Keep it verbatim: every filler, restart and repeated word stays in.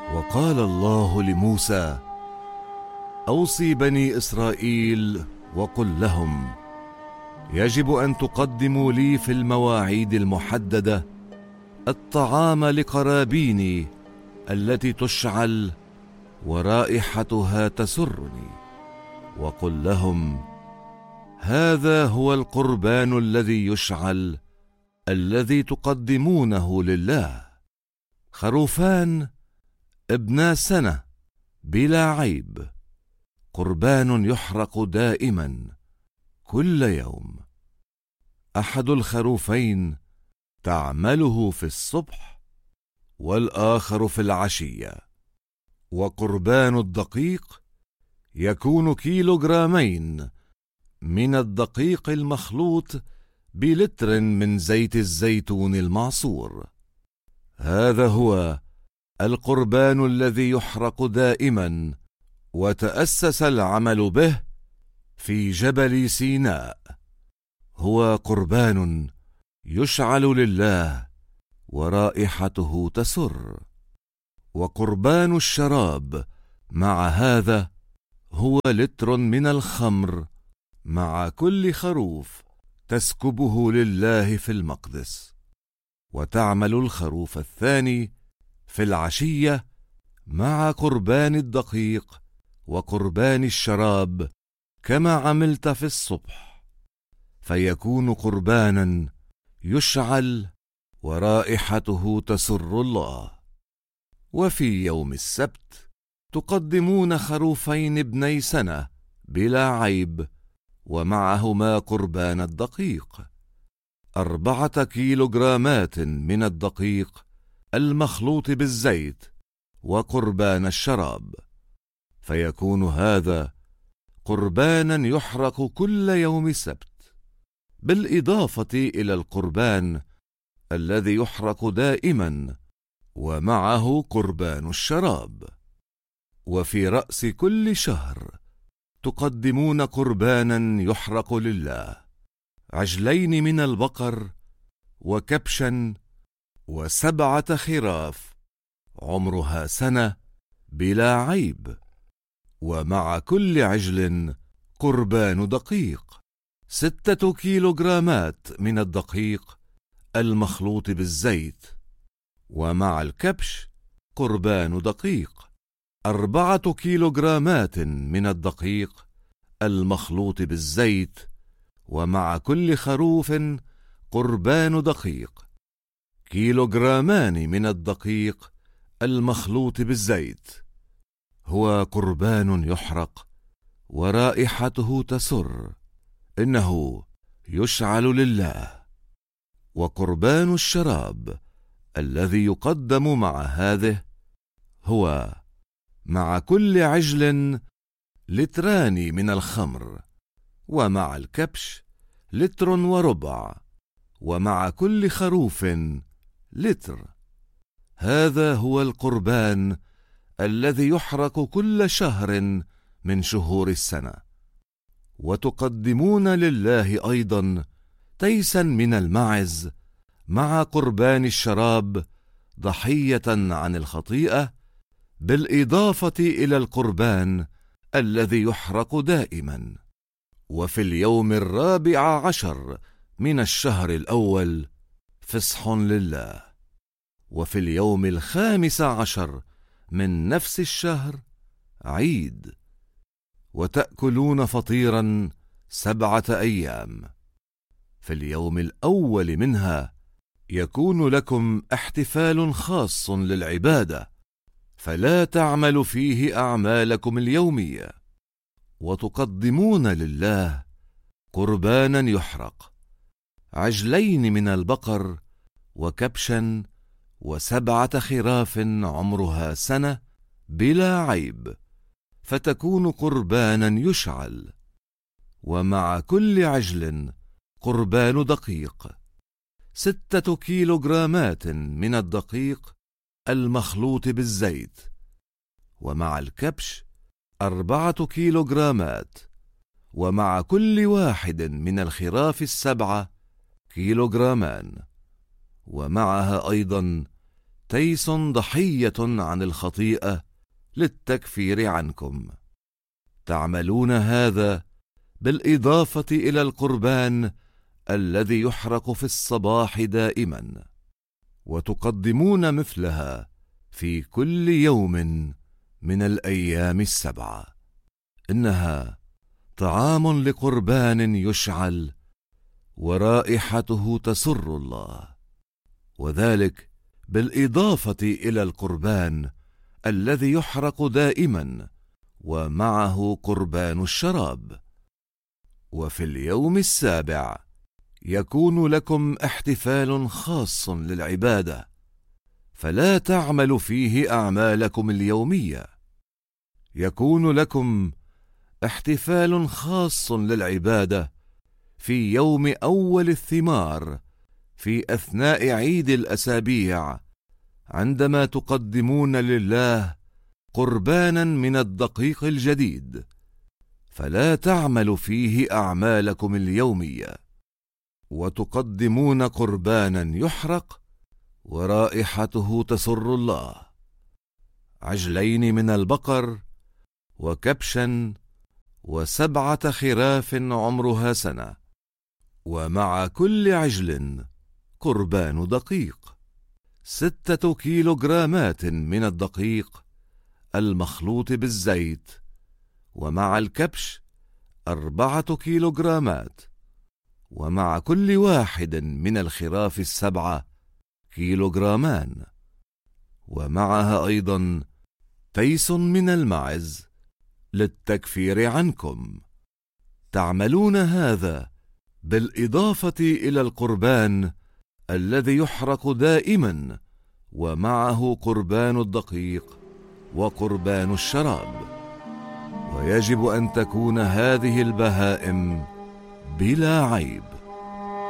وقال الله لموسى: أوصي بني إسرائيل وقل لهم: يجب أن تقدموا لي في المواعيد المحددة الطعام لقرابيني التي تشعل ورائحتها تسرني. وقل لهم: هذا هو القربان الذي يشعل الذي تقدمونه لله: خروفان ابنا سنة بلا عيب، قربان يحرق دائما كل يوم. أحد الخروفين تعمله في الصبح والآخر في العشية. وقربان الدقيق يكون كيلوغرامين من الدقيق المخلوط بلتر من زيت الزيتون المعصور. هذا هو القربان الذي يحرق دائما، وتأسس العمل به في جبل سيناء. هو قربان يشعل لله ورائحته تسر. وقربان الشراب مع هذا هو لتر من الخمر مع كل خروف تسكبه لله في المقدس. وتعمل الخروف الثاني في العشية مع قربان الدقيق وقربان الشراب كما عملت في الصبح، فيكون قربانا يشعل ورائحته تسر الله. وفي يوم السبت تقدمون خروفين ابني سنة بلا عيب، ومعهما قربان الدقيق: أربعة كيلوغرامات من الدقيق المخلوط بالزيت وقربان الشراب، فيكون هذا قربانا يحرق كل يوم سبت، بالإضافة إلى القربان الذي يحرق دائما ومعه قربان الشراب. وفي رأس كل شهر تقدمون قربانا يحرق لله: عجلين من البقر وكبشا وسبعة خراف عمرها سنة بلا عيب، ومع كل عجل قربان دقيق: ستة كيلوغرامات من الدقيق المخلوط بالزيت، ومع الكبش قربان دقيق: أربعة كيلوغرامات من الدقيق المخلوط بالزيت، ومع كل خروف قربان دقيق: كيلوغرامان من الدقيق المخلوط بالزيت. هو قربان يحرق ورائحته تسر، إنه يشعل لله. وقربان الشراب الذي يقدم مع هذه هو مع كل عجل لتران من الخمر، ومع الكبش لتر وربع، ومع كل خروف لتر. هذا هو القربان الذي يحرق كل شهر من شهور السنة. وتقدمون لله أيضا تيسا من المعز مع قربان الشراب ضحية عن الخطيئة، بالإضافة إلى القربان الذي يحرق دائما. وفي اليوم الرابع عشر من الشهر الأول فصح لله. وفي اليوم الخامس عشر من نفس الشهر عيد. وتأكلون فطيرا سبعة أيام. في اليوم الأول منها يكون لكم احتفال خاص للعبادة، فلا تعمل فيه أعمالكم اليومية. وتقدمون لله قربانا يحرق: عجلين من البقر وكبشا وسبعة خراف عمرها سنة بلا عيب، فتكون قربانا يشعل. ومع كل عجل قربان دقيق: ستة كيلوغرامات من الدقيق المخلوط بالزيت، ومع الكبش أربعة كيلوغرامات، ومع كل واحد من الخراف السبعة كيلوغرامان، ومعها أيضا تيس ضحية عن الخطيئة للتكفير عنكم. تعملون هذا بالإضافة إلى القربان الذي يحرق في الصباح دائما، وتقدمون مثلها في كل يوم من الأيام السبعة. إنها طعام لقربان يشعل، ورائحته تسر الله، وذلك بالإضافة إلى القربان الذي يحرق دائما، ومعه قربان الشراب. وفي اليوم السابع يكون لكم احتفال خاص للعبادة، فلا تعملوا فيه أعمالكم اليومية. يكون لكم احتفال خاص للعبادة في يوم أول الثمار في أثناء عيد الأسابيع، عندما تقدمون لله قربانا من الدقيق الجديد، فلا تعملوا فيه أعمالكم اليومية، وتقدمون قربانا يحرق ورائحته تسر الله، عجلين من البقر، وكبشا، وسبعة خراف عمرها سنة، ومع كل عجل قربان دقيق، ستة كيلوغرامات من الدقيق المخلوط بالزيت، ومع الكبش أربعة كيلوغرامات، ومع كل واحد من الخراف السبعة كيلوغرامان، ومعها أيضا تيس من المعز للتكفير عنكم. تعملون هذا بالإضافة إلى القربان الذي يحرق دائما، ومعه قربان الدقيق وقربان الشراب. ويجب أن تكون هذه البهائم بلا عيب.